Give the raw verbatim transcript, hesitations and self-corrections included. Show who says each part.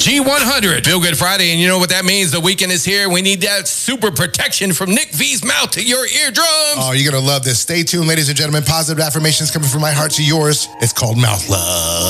Speaker 1: G one hundred. Feel Good Friday, and you know what that means. The weekend is here. We need that super protection from Nick V's mouth to your eardrums.
Speaker 2: Oh, you're going to love this. Stay tuned, ladies and gentlemen. Positive affirmations coming from my heart to yours. It's called Mouth Love.